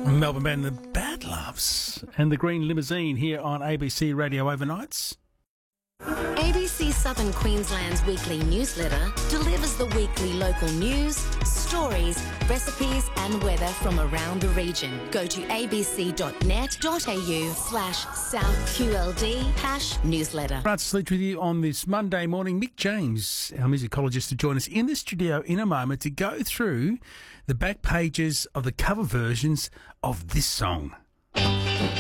Melbourne band The Bad Loves and the Green Limousine here on ABC Radio Overnights. ABC Southern Queensland's weekly newsletter delivers the weekly local news, stories, recipes and weather from around the region. Go to abc.net.au/SouthQLD/newsletter. Right to sleep with you on this Monday morning. Mick James, our musicologist, to join us in the studio in a moment to go through the back pages of the cover versions of this song.